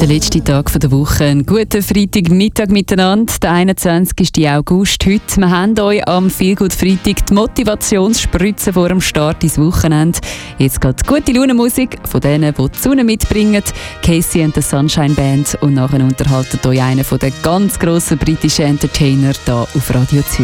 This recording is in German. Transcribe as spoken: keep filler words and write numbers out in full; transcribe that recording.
Der letzte Tag der Woche. Einen guten Freitagmittag miteinander. Der einundzwanzigsten August. Heute wir haben euch am Feelgood Freitag die Motivationsspritze vor dem Start ins Wochenende. Jetzt geht gute Laune-Musik von denen, die die Sonne mitbringen. Casey and the Sunshine Band. Und nachher unterhaltet euch einer der ganz grossen britischen Entertainer hier auf Radio Zürich.